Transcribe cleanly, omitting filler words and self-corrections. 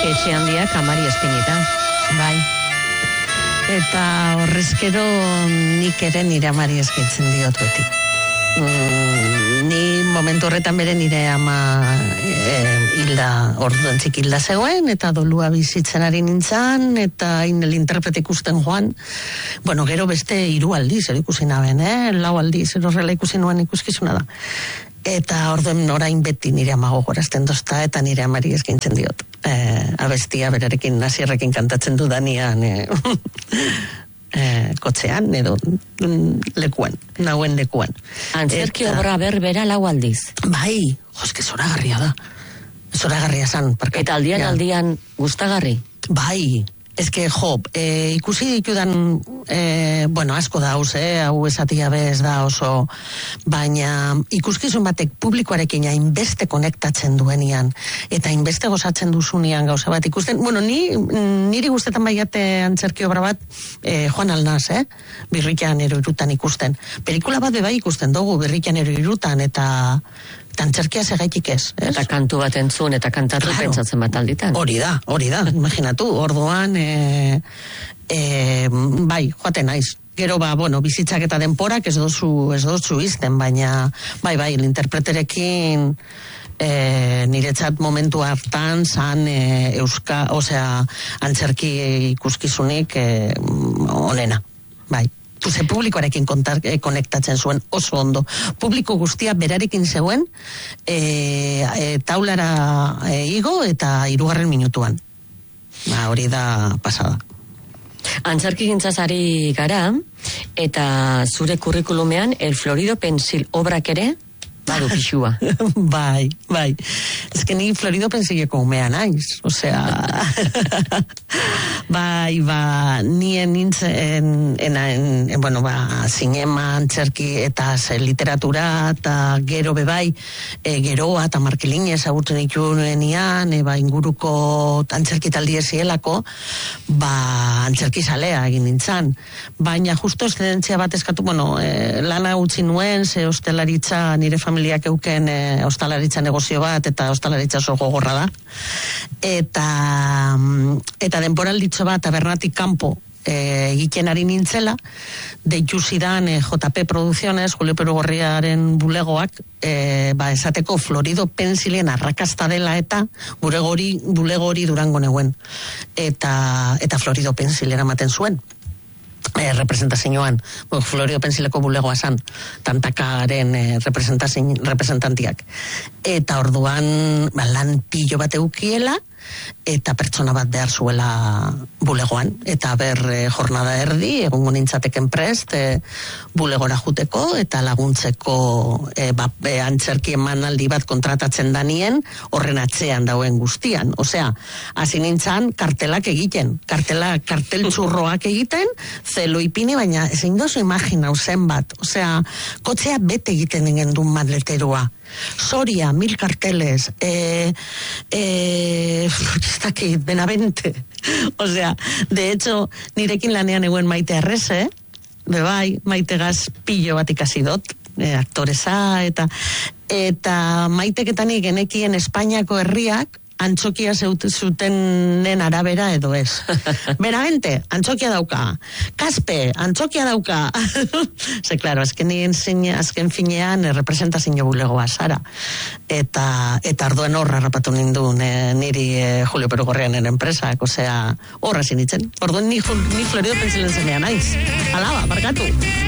etxe handiak amari espinita. Bai. Eta horrezkero nik ere nire amari eskaintzen diot beti. Ni momentu horretan bere nire ama orduantzik hilda zegoen, eta dolua bizitzen ari nintzen, eta inel interprete ikusten joan. Bueno, gero beste 3 aldiz, ikusi naben, 4 aldiz, horrela ikusi nuen ikuskizuna da. Eta orduen orain beti nire ama gogorazten dozta, eta nire amari eskaintzen diot. Abestia berarekin, Asierrekin kantatzen dudanean, kotxean, edo lekuan, nauen lekuan. Antzerki obra berbera 4 aldiz. Bai, joske zoragarria da. Zoragarria zan. Eta aldian gustagarri? Bai. Eske, ikusi ditudan, asko da hau esatia bez da oso, baina ikuskizun batek publikoarekin hainbeste konektatzen duenian, eta hainbeste gozatzen duzunean gauza bat ikusten. Niri gustetan baiate antzerki obra bat, Joan Alnaz, Birrikan Eroirutan ikusten. Pelikula bat bai ikusten dugu, Birrikan Eroirutan, eta antzerkia segaitik ez. Eta kantu bat entzun, eta kantatu pentsatzen bat alditan. Hori da, imaginatu, orduan, bai, joaten naiz. Gero bizitzak eta denporak ez dozu izten, baina, bai, interpreterekin niretzat momentu hartan zan antzerki ikuskizunik onena, bai. Ze publikoarekin konektatzen zuen oso ondo. Publiko guztia berarekin zegoen, taulara igo eta 3. minutuan. Hori da pasada. Antzerki gintzazari gara, eta zure kurrikulumean El Florido Pensil obrak ere badu pixua. Bai. Ez que ni Florido Pensileko umea naiz. Osea, bai, nien nintzen, zinema, antzerki eta literatura, eta gero bebai, geroa eta markelinez agurtzen ikunean, inguruko antzerki taldi ezielako, antzerki zalea egin nintzen. Baina justo eszedentzia bat eskatu, lana utzi nuen, ze hostelaritza nire familiak euken ostalaritza negozio bat, eta ostalaritza oso gogorra da. Eta denboralditxo bat tabernatik kanpo egiten ari nintzela, deitu zidan JP Producciones, Julio Perugorriaren bulegoak, esateko Florido Pensilen arrakasta dela, eta bulego hori Durango neuen. Eta Florido Pensil eramaten zuen. Representazioan, Florido Pensileko bulegoa zan, tantakaren representantiak. Eta orduan lan pillo bat eukiela, eta pertsona bat behar zuela bulegoan. Eta jornada erdi, egongo nintzateken prest, bulegora juteko, eta laguntzeko antzerki emanaldi bat kontratatzen danien, horren atzean dauen guztian. Osea, hasi nintzan kartelak egiten, kartel txurroak egiten, zelo ipini, baina ezin dozu imaginau zenbat. Osea, kotxea bete egiten gendun madleterua. Soria, 1000 carteles, Benavente. Osea, de hecho, nirekin lanean eguen Maite Arrese, bebai, Maite Gaz pillo bat ikasi dot, aktoreza, eta Maiteketan genekien Espainiako herriak, antxokia zutenen arabera edo ez. Benavente, antxokia dauka. Kaspe, antxokia dauka. Ze, klaro, azken finean representazio bulegoa zara. Eta arduen horra rapatu nindun niri Julio Perugorrianen enpresak, osea, horra zinitzen. Orduen ni Florido Pensilen zenean naiz. Alaba, barkatu.